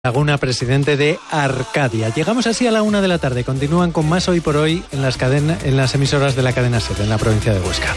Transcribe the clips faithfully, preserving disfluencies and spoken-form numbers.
Laguna, presidente de Arcadia. Llegamos así a la una de la tarde. Continúan con más Hoy por Hoy en las, cadena, en las emisoras de la cadena SER en la provincia de Huesca.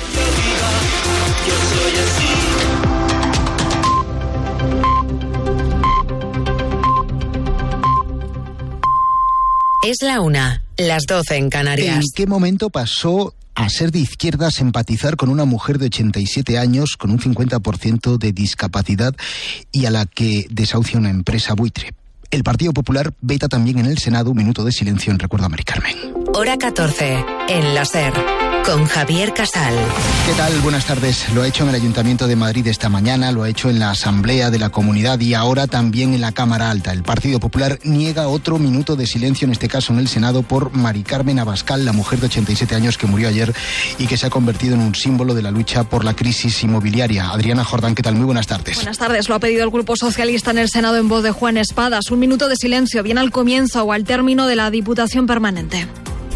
Es la una, las doce en Canarias. ¿En qué momento pasó a ser de izquierdas empatizar con una mujer de ochenta y siete años con un cincuenta por ciento de discapacidad y a la que desahucia una empresa buitre? El Partido Popular veta también en el Senado un minuto de silencio en recuerdo a Mari Carmen. Hora catorce, en la SER, con Javier Casal. ¿Qué tal? Buenas tardes. Lo ha hecho en el Ayuntamiento de Madrid esta mañana, lo ha hecho en la Asamblea de la Comunidad y ahora también en la Cámara Alta. El Partido Popular niega otro minuto de silencio, en este caso en el Senado, por Mari Carmen Abascal, la mujer de ochenta y siete años que murió ayer y que se ha convertido en un símbolo de la lucha por la crisis inmobiliaria. Adriana Jordán, ¿qué tal? Muy buenas tardes. Buenas tardes. Lo ha pedido el Grupo Socialista en el Senado en voz de Juan Espadas. Un minuto de silencio, bien al comienzo o al término de la Diputación Permanente.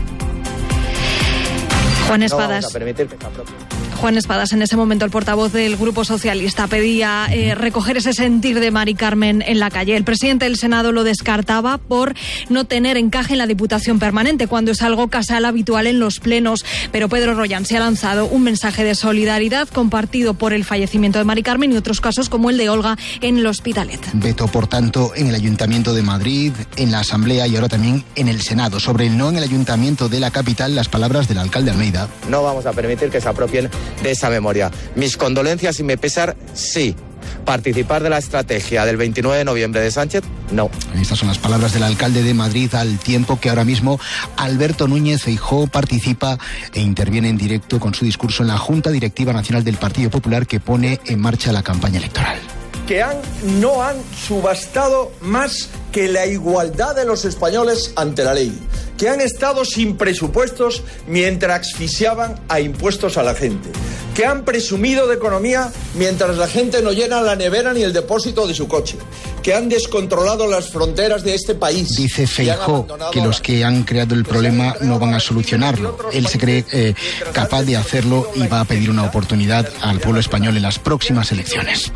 Juan Espadas. No vamos a permitir que se apropie. Juan Espadas, en ese momento el portavoz del Grupo Socialista pedía eh, recoger ese sentir de Mari Carmen en la calle. El presidente del Senado lo descartaba por no tener encaje en la Diputación Permanente, cuando es algo casual habitual en los plenos. Pero Pedro Rollán se ha lanzado un mensaje de solidaridad compartido por el fallecimiento de Mari Carmen y otros casos como el de Olga en el Hospitalet. Veto, por tanto, en el Ayuntamiento de Madrid, en la Asamblea y ahora también en el Senado. Sobre el no en el Ayuntamiento de la capital, las palabras del alcalde Almeida. No vamos a permitir que se apropien de esa memoria. Mis condolencias y mi pesar, sí. ¿Participar de la estrategia del veintinueve de noviembre de Sánchez? No. Estas son las palabras del alcalde de Madrid, al tiempo que ahora mismo Alberto Núñez Feijóo participa e interviene en directo con su discurso en la Junta Directiva Nacional del Partido Popular, que pone en marcha la campaña electoral. Que han, no han subastado más que la igualdad de los españoles ante la ley, que han estado sin presupuestos mientras asfixiaban a impuestos a la gente, que han presumido de economía mientras la gente no llena la nevera ni el depósito de su coche, que han descontrolado las fronteras de este país. Dice Feijóo que los que han creado el problema no van a solucionarlo. Él se cree eh, capaz de hacerlo y va a pedir una oportunidad al pueblo español en las próximas elecciones.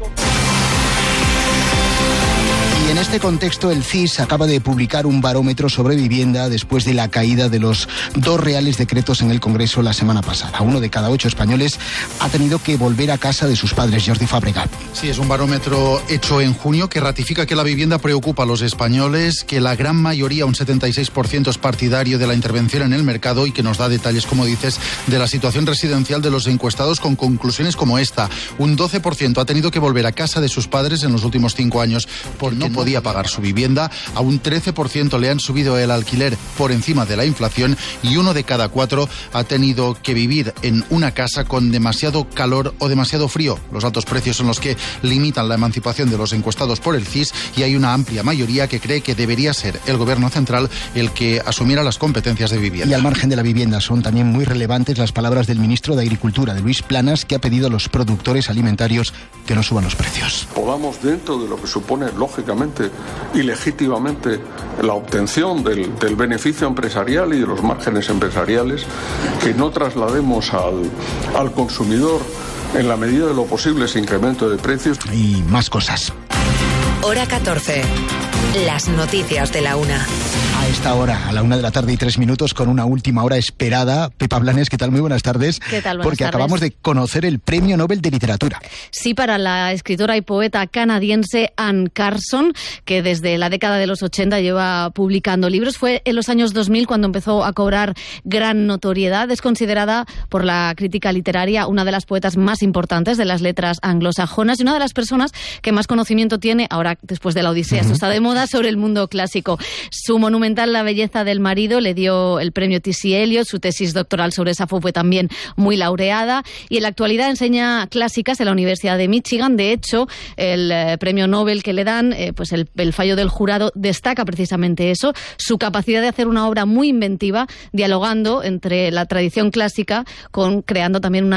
Y en este contexto, el C I S acaba de publicar un barómetro sobre vivienda después de la caída de los dos reales decretos en el Congreso la semana pasada. Uno de cada ocho españoles ha tenido que volver a casa de sus padres. Jordi Fabregat. Sí, es un barómetro hecho en junio que ratifica que la vivienda preocupa a los españoles, que la gran mayoría, un setenta y seis por ciento, es partidario de la intervención en el mercado y que nos da detalles, como dices, de la situación residencial de los encuestados, con conclusiones como esta. Un doce por ciento ha tenido que volver a casa de sus padres en los últimos cinco años porque no podía pagar su vivienda. A un trece por ciento le han subido el alquiler por encima de la inflación y uno de cada cuatro ha tenido que vivir en una casa con demasiado calor o demasiado frío. Los altos precios son los que limitan la emancipación de los encuestados por el C I S y hay una amplia mayoría que cree que debería ser el Gobierno central el que asumiera las competencias de vivienda. Y al margen de la vivienda son también muy relevantes las palabras del ministro de Agricultura, de Luis Planas, que ha pedido a los productores alimentarios que no suban los precios. Podamos, dentro de lo que supone lógicamente y legítimamente la obtención del, del beneficio empresarial y de los márgenes empresariales, que no traslademos al, al consumidor en la medida de lo posible ese incremento de precios. Y más cosas. Hora catorce. Las noticias de la una. A esta hora, a la una de la tarde y tres minutos, con una última hora esperada. Pepa Blanes, ¿qué tal? Muy buenas tardes. ¿Qué tal? Buenas Porque tardes. Acabamos de conocer el Premio Nobel de Literatura. Sí, para la escritora y poeta canadiense Anne Carson, que desde la década de los ochenta lleva publicando libros. Fue en los años dos mil cuando empezó a cobrar gran notoriedad. Es considerada por la crítica literaria una de las poetas más importantes de las letras anglosajonas y una de las personas que más conocimiento tiene, ahora después de la Odisea, uh-huh. esto está de moda, sobre el mundo clásico. Su monumental La belleza del marido le dio el premio T C Eliot, su tesis doctoral sobre Safo fue también muy laureada y en la actualidad enseña clásicas en la Universidad de Michigan. De hecho, el eh, premio Nobel que le dan, eh, pues el, el fallo del jurado destaca precisamente eso, su capacidad de hacer una obra muy inventiva, dialogando entre la tradición clásica con creando también una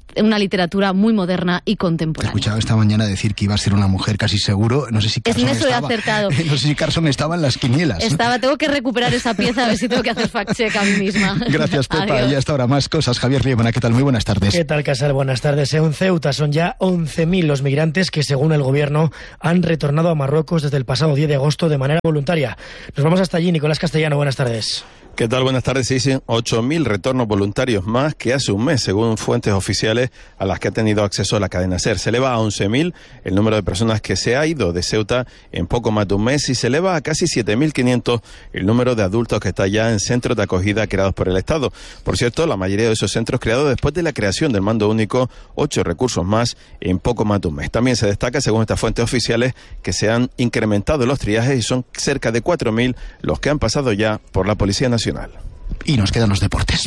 una literatura muy moderna y contemporánea. Te he escuchado esta mañana decir que iba a ser una mujer casi seguro. No sé si Carson en eso estaba, he acertado. No sé si Carson estaba en las quinielas. Estaba, tengo que recuperar esa pieza, a ver si tengo que hacer fact-check a mí misma. Gracias, Pepa. Adiós. Y hasta ahora más cosas. Javier Liebana, ¿qué tal? Muy buenas tardes. ¿Qué tal, Casal? Buenas tardes. En Ceuta son ya once mil los migrantes que, según el gobierno, han retornado a Marruecos desde el pasado diez de agosto de manera voluntaria. Nos vamos hasta allí. Nicolás Castellano, buenas tardes. ¿Qué tal? Buenas tardes. Se dicen ocho mil retornos voluntarios más que hace un mes, según fuentes oficiales a las que ha tenido acceso a la cadena SER. Se eleva a once mil el número de personas que se ha ido de Ceuta en poco más de un mes y se eleva a casi siete mil quinientos el número de adultos que está ya en centros de acogida creados por el Estado. Por cierto, la mayoría de esos centros creados después de la creación del mando único, ocho recursos más en poco más de un mes. También se destaca, según estas fuentes oficiales, que se han incrementado los triajes y son cerca de cuatro mil los que han pasado ya por la Policía Nacional. Y nos quedan los deportes.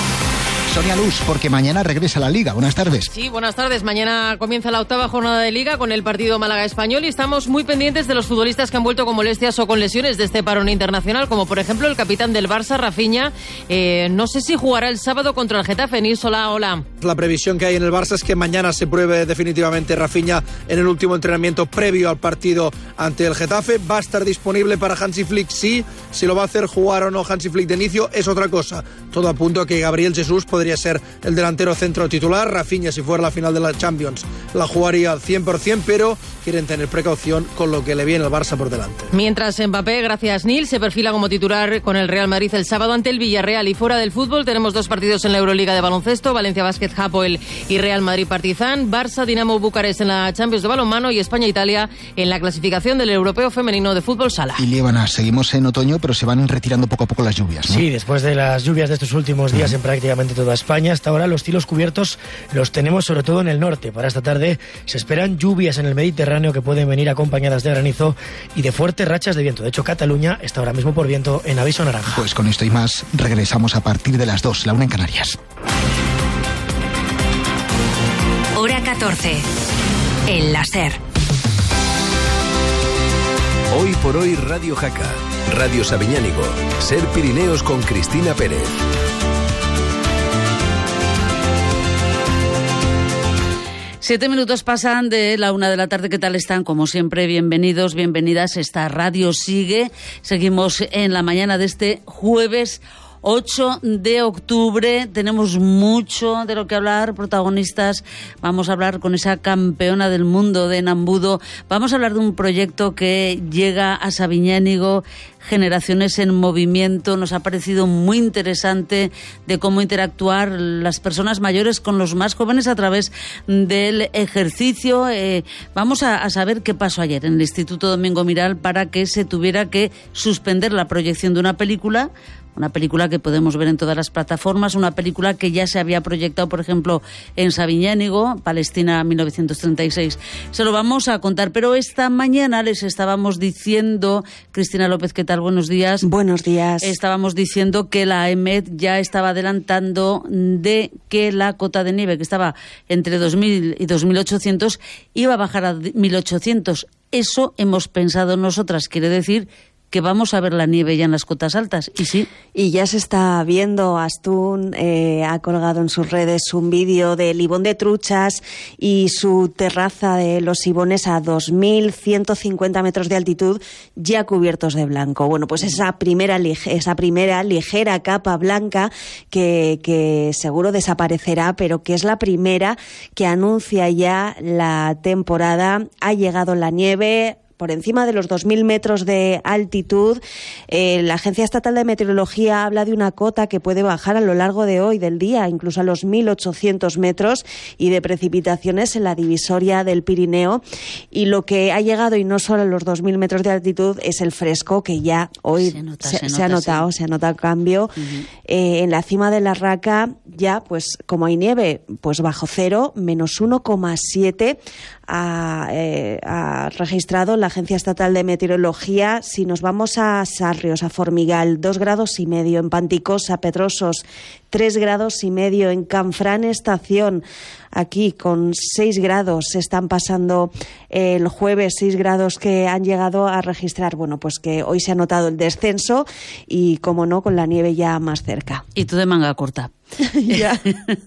Sonia Luz, porque mañana regresa a la Liga. Buenas tardes. Sí, buenas tardes. Mañana comienza la octava jornada de Liga con el partido Málaga-Español y estamos muy pendientes de los futbolistas que han vuelto con molestias o con lesiones de este parón internacional, como por ejemplo el capitán del Barça, Rafinha. Eh, no sé si jugará el sábado contra el Getafe. Nils, hola, hola. La previsión que hay en el Barça es que mañana se pruebe definitivamente Rafinha en el último entrenamiento previo al partido ante el Getafe. Va a estar disponible para Hansi Flick, sí. Si lo va a hacer jugar o no Hansi Flick de inicio es otra cosa. Todo apunta a que Gabriel Jesús podría ser el delantero centro titular. Rafinha, si fuera la final de la Champions, la jugaría al cien por ciento, pero quieren tener precaución con lo que le viene al Barça por delante. Mientras Mbappé, gracias Nil, se perfila como titular con el Real Madrid el sábado ante el Villarreal. Y fuera del fútbol tenemos dos partidos en la Euroliga de baloncesto: Valencia Basket Hapoel y Real Madrid Partizan, Barça Dinamo Bucarest en la Champions de balonmano y España Italia en la clasificación del Europeo Femenino de Fútbol Sala. Y Liebana, seguimos en otoño, pero se van retirando poco a poco las lluvias, ¿no? Sí, después de las lluvias de estos últimos días en prácticamente toda España, hasta ahora los cielos cubiertos los tenemos sobre todo en el norte. Para esta tarde se esperan lluvias en el Mediterráneo que pueden venir acompañadas de granizo y de fuertes rachas de viento. De hecho, Cataluña está ahora mismo por viento en aviso naranja. Pues con esto y más regresamos a partir de las dos, la una en Canarias. Hora catorce. El láser. Hoy por hoy Radio Jaca, Radio Sabiñánigo, Ser Pirineos con Cristina Pérez. Siete minutos pasan de la una de la tarde. ¿Qué tal están? Como siempre, bienvenidos, bienvenidas. Esta radio sigue. Seguimos en la mañana de este jueves ocho de octubre. Tenemos mucho de lo que hablar, protagonistas. Vamos a hablar con esa campeona del mundo de Nambudo. Vamos a hablar de un proyecto que llega a Sabiñánigo, Generaciones en Movimiento. Nos ha parecido muy interesante de cómo interactuar las personas mayores con los más jóvenes a través del ejercicio. Eh, vamos a, a saber qué pasó ayer en el Instituto Domingo Miral para que se tuviera que suspender la proyección de una película. Una película que podemos ver en todas las plataformas, una película que ya se había proyectado, por ejemplo, en Sabiñánigo, Palestina mil novecientos treinta y seis. Se lo vamos a contar, pero esta mañana les estábamos diciendo, Cristina López, ¿qué tal? Buenos días. Buenos días. Estábamos diciendo que la E M E D ya estaba adelantando de que la cota de nieve, que estaba entre dos mil y dos mil ochocientos, iba a bajar a mil ochocientos. Eso hemos pensado nosotras, quiere decir que vamos a ver la nieve ya en las cotas altas, y sí. Y ya se está viendo. Astún eh, ha colgado en sus redes un vídeo del Ibón de Truchas y su terraza de los Ibones a dos mil ciento cincuenta metros de altitud ya cubiertos de blanco. Bueno, pues esa primera, esa primera ligera capa blanca que, que seguro desaparecerá, pero que es la primera que anuncia ya la temporada. Ha llegado la nieve por encima de los dos mil metros de altitud. Eh, la Agencia Estatal de Meteorología habla de una cota que puede bajar a lo largo de hoy, del día, incluso a los mil ochocientos metros, y de precipitaciones en la divisoria del Pirineo. Y lo que ha llegado, y no solo a los dos mil metros de altitud, es el fresco, que ya hoy se, nota, se, se, se nota, ha notado, sí. se ha notado cambio. Uh-huh. Eh, en la cima de la Raca, ya, pues como hay nieve, pues bajo cero, menos uno coma siete. Ha, eh, ha registrado la Agencia Estatal de Meteorología. Si nos vamos a Sarrios, a Formigal, dos grados y medio; en Panticosa, Pedrosos, tres grados y medio; en Canfrán Estación, aquí con seis grados, se están pasando el jueves, seis grados que han llegado a registrar. Bueno, pues que hoy se ha notado el descenso y, como no, con la nieve ya más cerca. Y tú de manga corta. Ya.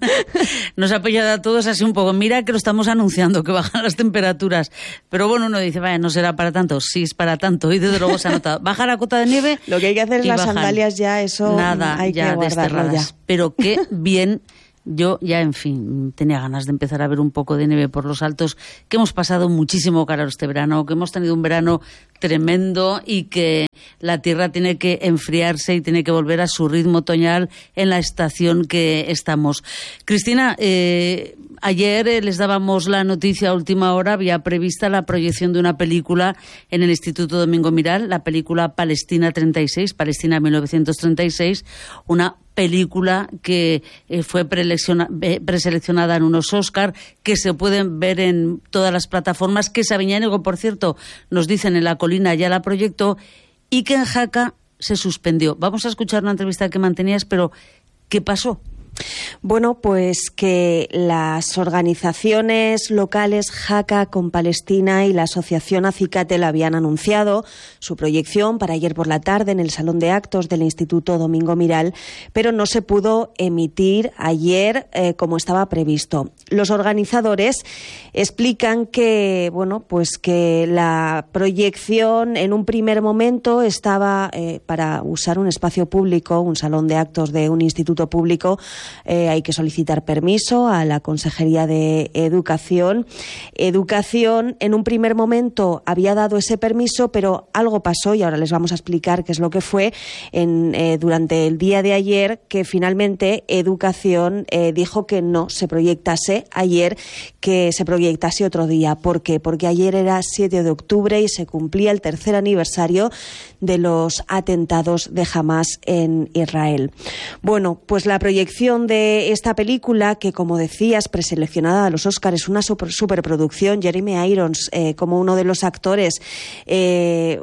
Nos ha pillado a todos así un poco. Mira que lo estamos anunciando, que bajan las temperaturas. Pero bueno, uno dice, vaya, no será para tanto. Sí, es para tanto. Y desde luego se ha notado. Baja la cota de nieve. Lo que hay que hacer es las bajan. Sandalias ya, eso Nada, hay ya que guardarlo ya. Pero qué bien. Yo ya, en fin, tenía ganas de empezar a ver un poco de nieve por los altos, que hemos pasado muchísimo calor este verano, que hemos tenido un verano tremendo y que la tierra tiene que enfriarse y tiene que volver a su ritmo otoñal en la estación que estamos. Cristina, eh, ayer eh, les dábamos la noticia a última hora, había prevista la proyección de una película en el Instituto Domingo Miral, la película Palestina treinta y seis, Palestina mil novecientos treinta y seis, una película que eh, fue eh, preseleccionada en unos Oscar, que se pueden ver en todas las plataformas, que Sabiñánigo, por cierto, nos dicen en La Colina ya la proyectó, y que en Jaca se suspendió. Vamos a escuchar una entrevista que mantenías, pero ¿qué pasó? Bueno, pues que las organizaciones locales Jaca con Palestina y la asociación Acicate la habían anunciado su proyección para ayer por la tarde en el Salón de Actos del Instituto Domingo Miral, pero no se pudo emitir ayer eh, como estaba previsto. Los organizadores explican que, bueno, pues que la proyección en un primer momento estaba eh, para usar un espacio público, un salón de actos de un instituto público. Eh, hay que solicitar permiso a la Consejería de Educación. Educación, en un primer momento, había dado ese permiso, pero algo pasó, y ahora les vamos a explicar qué es lo que fue en, eh, durante el día de ayer, que finalmente Educación eh, dijo que no se proyectase ayer, que se proyectase otro día. ¿Por qué? Porque ayer era siete de octubre y se cumplía el tercer aniversario de los atentados de Hamás en Israel. Bueno, pues la proyección de esta película, que como decías, preseleccionada a los Oscars, es una super, superproducción. Jeremy Irons eh, como uno de los actores eh,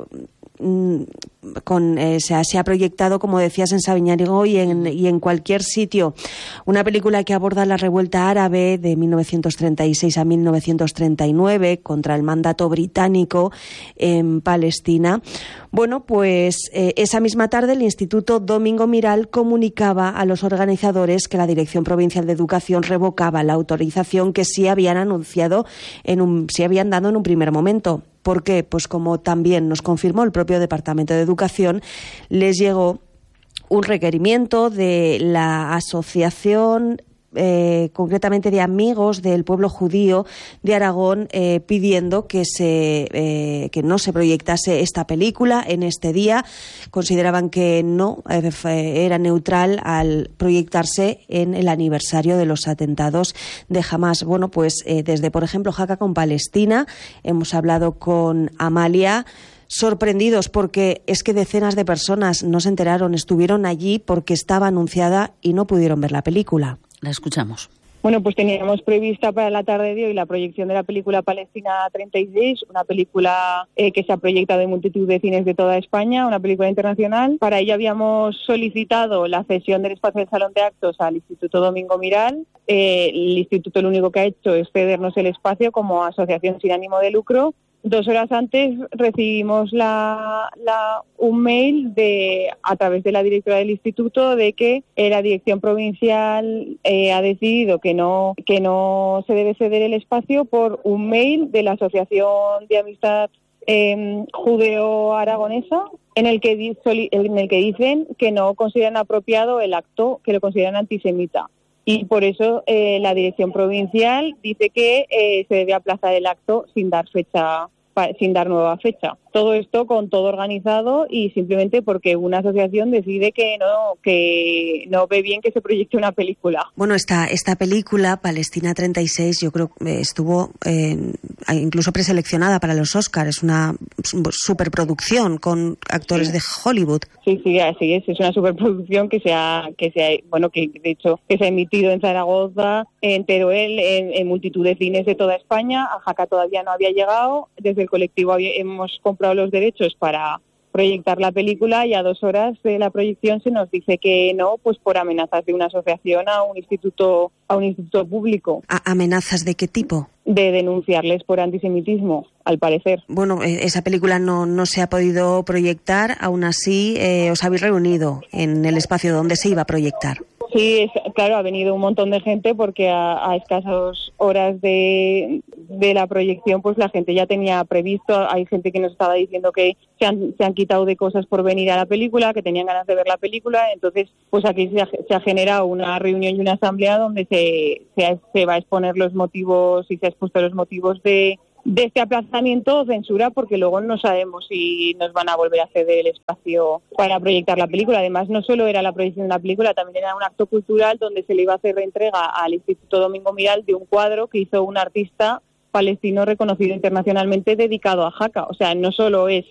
Con, eh, se, ha, se ha proyectado, como decías, en Sabiñánigo y en, y en cualquier sitio. Una película que aborda la revuelta árabe de mil novecientos treinta y seis a mil novecientos treinta y nueve contra el mandato británico en Palestina. Bueno, pues eh, esa misma tarde el Instituto Domingo Miral comunicaba a los organizadores que la Dirección Provincial de Educación revocaba la autorización que sí habían anunciado, en un, sí habían dado en un primer momento. ¿Por qué? Pues como también nos confirmó el propio Departamento de Educación, les llegó un requerimiento de la asociación, eh, concretamente de amigos del pueblo judío de Aragón, eh, pidiendo que se eh, que no se proyectase esta película en este día. Consideraban que no eh, era neutral al proyectarse en el aniversario de los atentados de Hamás. Bueno, pues eh, desde, por ejemplo, Jaca con Palestina hemos hablado con Amalia, sorprendidos porque es que decenas de personas no se enteraron, estuvieron allí porque estaba anunciada y no pudieron ver la película. La escuchamos. Bueno, pues teníamos prevista para la tarde de hoy la proyección de la película Palestina treinta y seis, una película eh, que se ha proyectado en multitud de cines de toda España, una película internacional. Para ello habíamos solicitado la cesión del espacio del Salón de Actos al Instituto Domingo Miral. Eh, el Instituto lo único que ha hecho es cedernos el espacio como asociación sin ánimo de lucro. Dos horas antes recibimos la, la, un mail de a través de la directora del instituto de que eh, la dirección provincial eh, ha decidido que no que no se debe ceder el espacio por un mail de la Asociación de Amistad eh, Judeo-Aragonesa en el que en el que dicen que no consideran apropiado el acto, que lo consideran antisemita. Y por eso eh, la dirección provincial dice que eh, se debe aplazar el acto sin dar fecha, sin dar nueva fecha. Todo esto con todo organizado y simplemente porque una asociación decide que no que no ve bien que se proyecte una película. Bueno, esta esta película Palestina treinta y seis, yo creo que estuvo eh, incluso preseleccionada para los Oscars. Es una superproducción con actores sí. de Hollywood. Sí, sí, así es. Es una superproducción que se ha que se ha, bueno que de hecho que se ha emitido en Zaragoza, en Teruel, en, en multitud de cines de toda España. A Jaca todavía no había llegado. Desde el colectivo había, hemos comprado los derechos para proyectar la película, y a dos horas de la proyección se nos dice que no, pues por amenazas de una asociación a un instituto, a un instituto público. ¿A ¿Amenazas de qué tipo? De denunciarles por antisemitismo, al parecer. Bueno, esa película no, no se ha podido proyectar, aún así eh, os habéis reunido en el espacio donde se iba a proyectar. Sí, es, claro, ha venido un montón de gente porque a, a escasas horas de, de la proyección pues la gente ya tenía previsto. Hay gente que nos estaba diciendo que se han, se han quitado de cosas por venir a la película, que tenían ganas de ver la película. Entonces, pues aquí se ha, se ha generado una reunión y una asamblea donde se, se, se va a exponer los motivos y se ha expuesto los motivos de... de este aplazamiento o censura, porque luego no sabemos si nos van a volver a ceder el espacio para proyectar la película. Además, no solo era la proyección de la película, también era un acto cultural donde se le iba a hacer entrega al Instituto Domingo Miral de un cuadro que hizo un artista palestino reconocido internacionalmente dedicado a Jaca. O sea, no solo es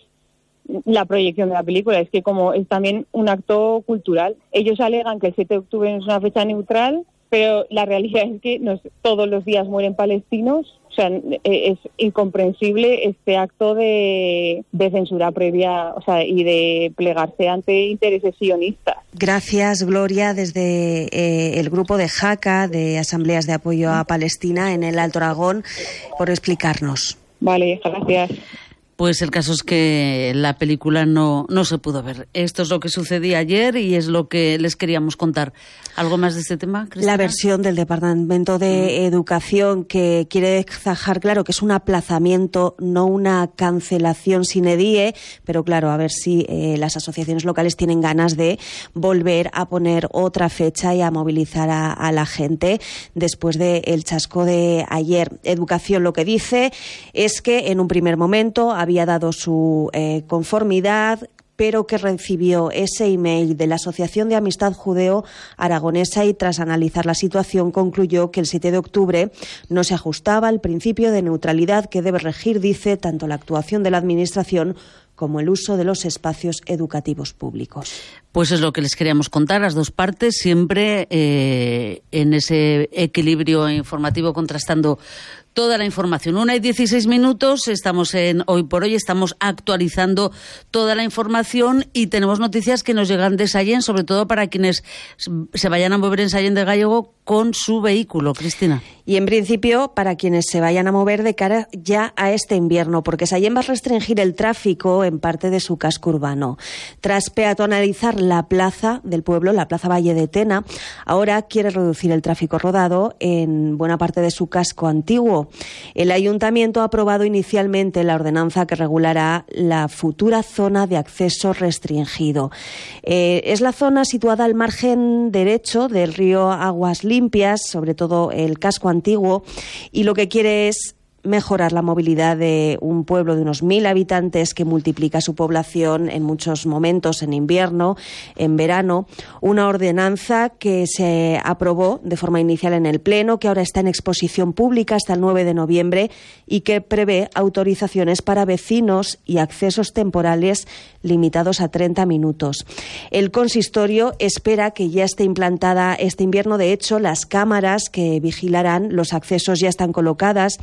la proyección de la película, es que como es también un acto cultural. Ellos alegan que el siete de octubre es una fecha neutral, pero la realidad es que nos, todos los días mueren palestinos. O sea, es incomprensible este acto de, de censura previa, o sea, y de plegarse ante intereses sionistas. Gracias, Gloria, desde eh, el grupo de Jaca, de Asambleas de Apoyo a Palestina en el Alto Aragón, por explicarnos. Vale, gracias. Pues el caso es que la película no, no se pudo ver. Esto es lo que sucedía ayer y es lo que les queríamos contar. ¿Algo más de este tema, Cristina? La versión del Departamento de Educación, que quiere dejar claro que es un aplazamiento, no una cancelación sine die, pero claro, a ver si eh, las asociaciones locales tienen ganas de volver a poner otra fecha y a movilizar a, a la gente después del chasco de ayer. Educación lo que dice es que en un primer momento había dado su eh, conformidad, pero que recibió ese email de la Asociación de Amistad Judeo-Aragonesa y tras analizar la situación concluyó que el siete de octubre no se ajustaba al principio de neutralidad que debe regir, dice, tanto la actuación de la Administración como el uso de los espacios educativos públicos. Pues es lo que les queríamos contar, las dos partes, siempre eh, en ese equilibrio informativo, contrastando toda la información. Una y dieciséis minutos, estamos en Hoy por Hoy, estamos actualizando toda la información y tenemos noticias que nos llegan de Sallent, sobre todo para quienes se vayan a mover en Sallent de Gállego con su vehículo. Cristina. Y en principio, para quienes se vayan a mover de cara ya a este invierno, porque Sallent va a restringir el tráfico en parte de su casco urbano. Tras peatonalizar la plaza del pueblo, la plaza Valle de Tena, ahora quiere reducir el tráfico rodado en buena parte de su casco antiguo. El Ayuntamiento ha aprobado inicialmente la ordenanza que regulará la futura zona de acceso restringido. Eh, es la zona situada al margen derecho del río Aguas Limpias, sobre todo el casco antiguo, y lo que quiere es mejorar la movilidad de un pueblo de unos mil habitantes que multiplica su población en muchos momentos, en invierno, en verano. Una ordenanza que se aprobó de forma inicial en el Pleno, que ahora está en exposición pública hasta el nueve de noviembre y que prevé autorizaciones para vecinos y accesos temporales limitados a treinta minutos. El consistorio espera que ya esté implantada este invierno. De hecho, las cámaras que vigilarán los accesos ya están colocadas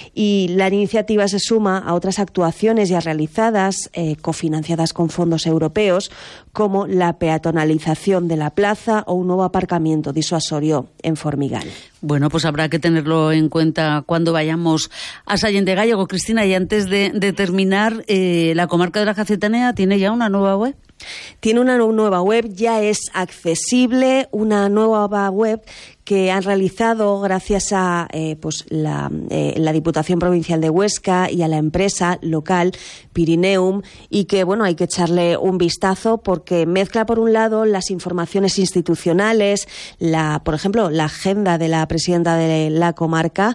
y la iniciativa se suma a otras actuaciones ya realizadas, eh, cofinanciadas con fondos europeos, como la peatonalización de la plaza o un nuevo aparcamiento disuasorio en Formigal. Bueno, pues habrá que tenerlo en cuenta cuando vayamos a Sallent de Gállego. Cristina, y antes de, de terminar, eh, ¿la comarca de la Jacetania tiene ya una nueva web? Tiene una nueva web, ya es accesible, una nueva web que han realizado gracias a eh, pues la, eh, la Diputación Provincial de Huesca y a la empresa local Pirineum, y que bueno, hay que echarle un vistazo porque mezcla por un lado las informaciones institucionales, la, por ejemplo, la agenda de la presidenta de la comarca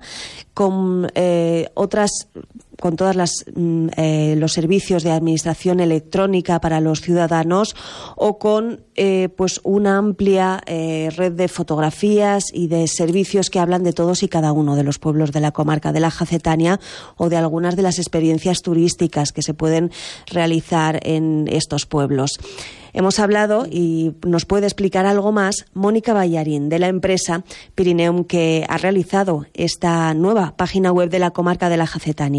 con eh, otras con todas las eh, los servicios de administración electrónica para los ciudadanos, o con eh, pues una amplia eh, red de fotografías y de servicios que hablan de todos y cada uno de los pueblos de la comarca de la Jacetania o de algunas de las experiencias turísticas que se pueden realizar en estos pueblos. Hemos hablado, y nos puede explicar algo más, Mónica Ballarín, de la empresa Pirineum, que ha realizado esta nueva página web de la comarca de la Jacetania.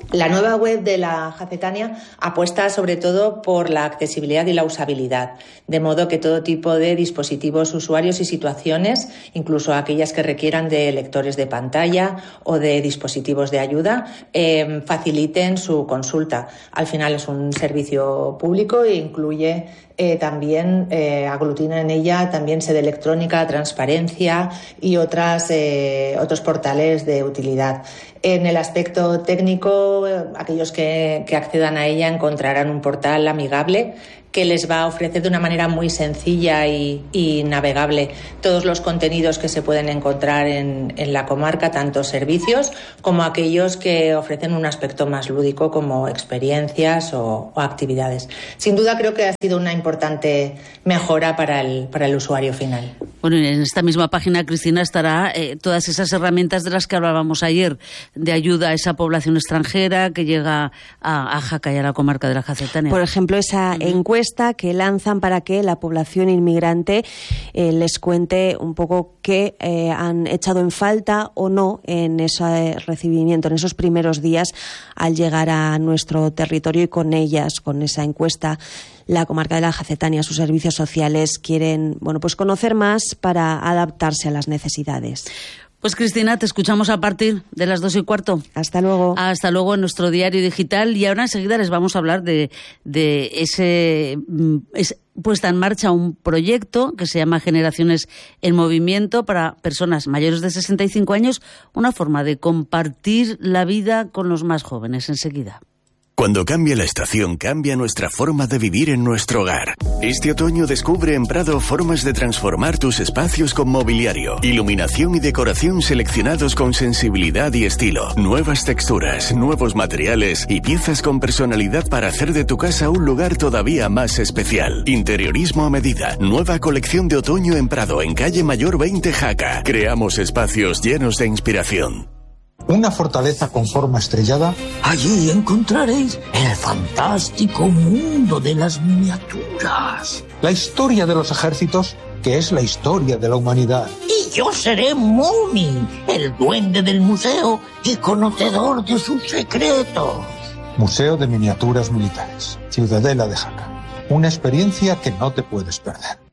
La nueva web de la Jacetania apuesta sobre todo por la accesibilidad y la usabilidad, de modo que todo tipo de dispositivos, usuarios y situaciones, incluso aquellas que requieran de lectores de pantalla o de dispositivos de ayuda, eh, faciliten su consulta. Al final es un servicio público e incluye eh, también, eh, aglutina en ella también sede electrónica, transparencia y otras, eh, otros portales de utilidad. En el aspecto técnico, aquellos que, que accedan a ella encontrarán un portal amigable que les va a ofrecer de una manera muy sencilla y, y navegable todos los contenidos que se pueden encontrar en, en la comarca, tanto servicios como aquellos que ofrecen un aspecto más lúdico como experiencias o, o actividades. Sin duda creo que ha sido una importante mejora para el, para el usuario final. Bueno, en esta misma página, Cristina, estará eh, todas esas herramientas de las que hablábamos ayer, de ayuda a esa población extranjera que llega a, a Jaca y a la comarca de la Jacetania. Por ejemplo, esa uh-huh. encuesta que lanzan para que la población inmigrante eh, les cuente un poco qué eh, han echado en falta o no en ese recibimiento, en esos primeros días al llegar a nuestro territorio, y con ellas, con esa encuesta, la comarca de la Jacetania, sus servicios sociales quieren, bueno, pues conocer más para adaptarse a las necesidades. Pues Cristina, te escuchamos a partir de las dos y cuarto. Hasta luego. Hasta luego en nuestro diario digital. Y ahora enseguida les vamos a hablar de, de ese, ese puesta en marcha un proyecto que se llama Generaciones en Movimiento para personas mayores de sesenta y cinco años, una forma de compartir la vida con los más jóvenes. Enseguida. Cuando cambia la estación, cambia nuestra forma de vivir en nuestro hogar. Este otoño descubre en Prado formas de transformar tus espacios con mobiliario, iluminación y decoración seleccionados con sensibilidad y estilo, nuevas texturas, nuevos materiales y piezas con personalidad para hacer de tu casa un lugar todavía más especial. Interiorismo a medida, nueva colección de otoño en Prado, en calle Mayor veinte Jaca. Creamos espacios llenos de inspiración. Una fortaleza con forma estrellada. Allí encontraréis el fantástico mundo de las miniaturas. La historia de los ejércitos, que es la historia de la humanidad. Y yo seré Mumi, el duende del museo y conocedor de sus secretos. Museo de Miniaturas Militares, Ciudadela de Jaca. Una experiencia que no te puedes perder.